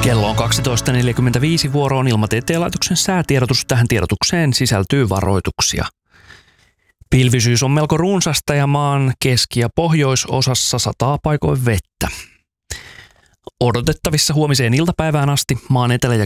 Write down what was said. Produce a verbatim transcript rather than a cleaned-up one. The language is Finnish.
Kello on kaksitoista neljäkymmentäviisi, vuoro on Ilmatieteen laitoksen säätiedotus. Tähän tiedotukseen sisältyy varoituksia. Pilvisyys on melko runsasta ja maan keski- ja pohjoisosassa sataa paikoin vettä. Odotettavissa huomiseen iltapäivään asti maan etelä- ja